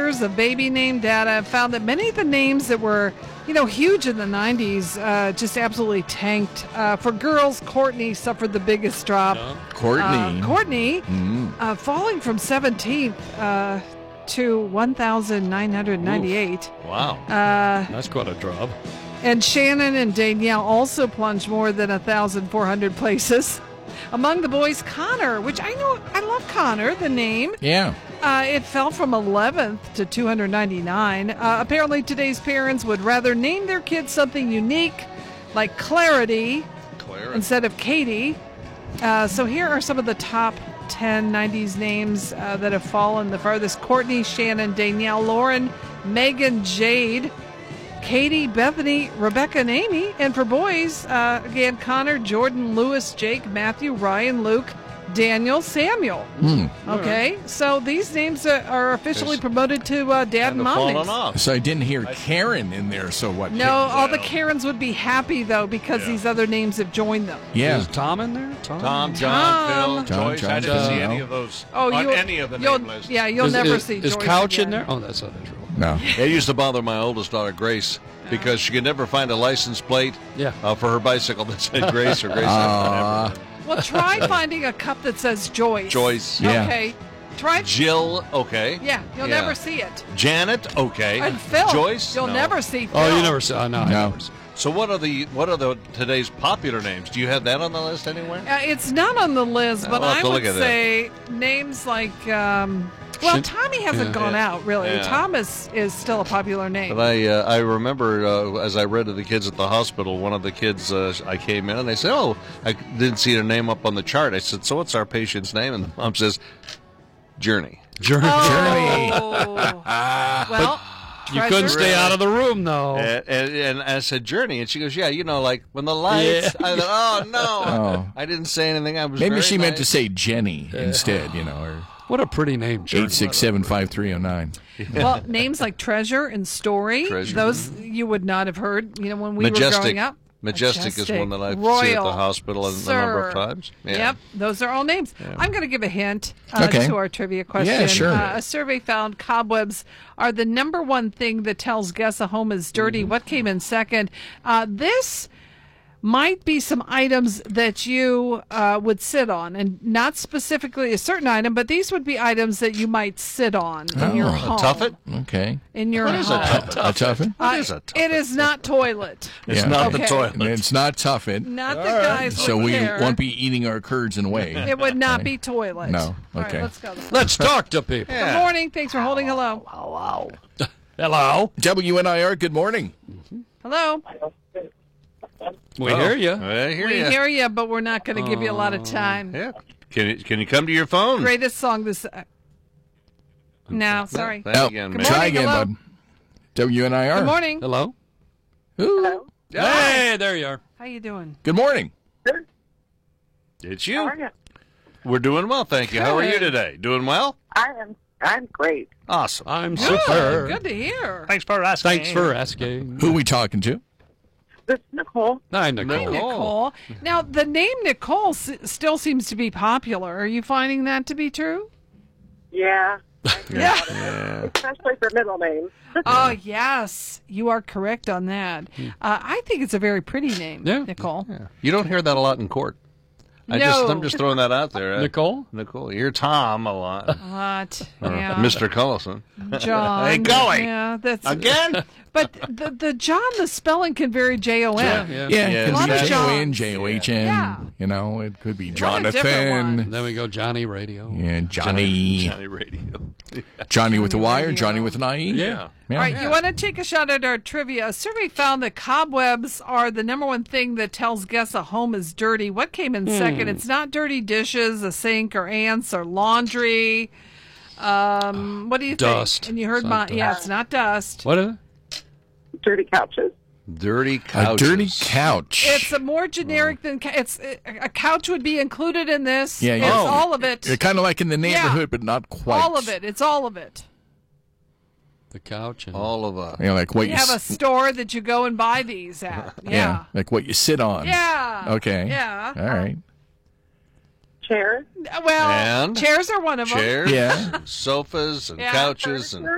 years of baby name data found that many of the names that were, huge in the 90s just absolutely tanked. For girls, Courtney suffered the biggest drop. Courtney. Falling from 17th to 1,998. Oof. Wow. That's quite a drop. And Shannon and Danielle also plunged more than 1,400 places. Among the boys, Connor, which I love Connor, the name. Yeah. It fell from 11th to 299. Apparently, today's parents would rather name their kids something unique, like Clarity, instead of Katie. So here are some of the top 10 90s names that have fallen the farthest. Courtney, Shannon, Danielle, Lauren, Megan, Jade, Katie, Bethany, Rebecca, and Amy. And for boys, again, Connor, Jordan, Lewis, Jake, Matthew, Ryan, Luke, Daniel, Samuel. Okay, so these names are officially promoted to dad and mom names. So I didn't hear Karen in there, so what? No, all the Karens would be happy, though, because these other names have joined them. Yeah. Is Tom in there? Tom, John, Phil, Joyce. I didn't see John. any of those on any of the name lists. Yeah, you'll never see Is Joyce Couch again. in there? Oh, that's not true. No. It used to bother my oldest daughter, Grace, because she could never find a license plate for her bicycle that said Grace or Grace. Well, try finding a cup that says Joyce. Joyce. Yeah. Okay. Try Jill, okay. Yeah, you'll never see it. Janet, okay. And Phil, Joyce, you'll no. never see Phil. Oh, you never saw? No, I No. never saw. So what are the today's popular names? Do you have that on the list anywhere? It's not on the list, but I'll have I to would look at say names like, Tommy hasn't gone out, really. Yeah. Tom is still a popular name. But I remember as I read to the kids at the hospital, one of the kids, I came in and they said, "Oh, I didn't see their name up on the chart." I said, "So what's our patient's name?" And the mom says, "Journey." Journey. Well, You couldn't stay out of the room, though. And I said, "Journey," and she goes, "Yeah, like when the lights." Yeah. I thought, "Oh no!" Oh. I didn't say anything. I was Maybe very she meant to nice. say Jenny instead, or What a pretty name, Journey. 867-5309. well, names like Treasure and Story, those you would not have heard, when we were growing up. Majestic is one that I've Royal, seen at the hospital a number of times. Yeah. Yep, those are all names. Yeah. I'm going to give a hint Okay. to our trivia question. Yeah, sure. A survey found cobwebs are the number one thing that tells guests a home is dirty. What came in second? This might be some items that you would sit on, and not specifically a certain item, but these would be items that you might sit on in your home. A tuffet? Okay. In your home. A tuffet? What is a tuffet? It is not toilet. It's Yeah. not the Okay. toilet. And it's not tuffet. Not the guys So over we there. won't be eating our curds and whey. It would not be toilet. No. All right, Okay. let's go. Let's talk to people. Good morning. Thanks for holding. Hello. Hello. WNIR, good morning. Hello. We hear you. I hear We you. hear you, but we're not going to give you a lot of time. Yeah. Can you come to your phone? Greatest song this. No, sorry. Thank Oh, again, Good man. morning. try again, hello. bud. WNIR. Good morning. Hello. Ooh. Hey, there you are. How you doing? Good morning. It's you. We're doing well, thank you. How are you Good. today? Doing well? I'm great. Awesome. I'm Good. super. Good to hear. Thanks for asking. Thanks for asking. Who are we talking to? This is Nicole. I'm Nicole. Nicole. Now, the name Nicole still seems to be popular. Are you finding that to be true? Yeah. Yeah. Especially for middle names. Oh, yes. You are correct on that. I think it's a very pretty name, Yeah. Nicole. You don't hear that a lot in court. I'm just throwing that out there. Nicole? Nicole. You hear Tom a lot. What? Or Yeah. Mr. Cullison. John. Hey, Gully. Yeah, that's Again? But the John, the spelling can vary Jon. Yeah. Yeah, Yeah, it a lot could of be J-O-N, Johns. J-O-H-N. Yeah. It could be What a different Jonathan. one. Then we go Johnny Radio. Yeah, Johnny. Johnny Radio. Johnny with a Y or Radio. Johnny with an I-E? Yeah. Yeah. All right, you want to take a shot at our trivia? A survey found that cobwebs are the number one thing that tells guests a home is dirty. What came in second? It's not dirty dishes, a sink, or ants, or laundry. What do you Dust. think? And you heard It's my not yeah, dust. it's not dust. What is it? Dirty couches. Dirty A couches. dirty couch. It's a more generic than it's a couch would be included in this. Yeah, It's yeah. all of it. You're kind of like in the neighborhood, but not quite. All of it. It's all of it. The couch. And All of us. Like what You you have a store that you go and buy these at. Yeah. like what you sit on. Yeah. Okay. Yeah. All right. Chairs. Well, And? chairs are one of them. Chairs, Yeah. sofas, and Yeah. couches, and